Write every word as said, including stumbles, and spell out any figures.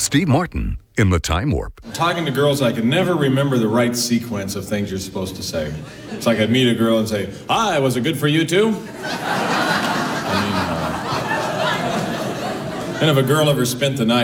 Steve Martin in The Time Warp. Talking to girls, I can never remember the right sequence of things you're supposed to say. It's like I'd meet a girl and say, "Hi, was it good for you too?" I mean, uh... And if a girl ever spent the night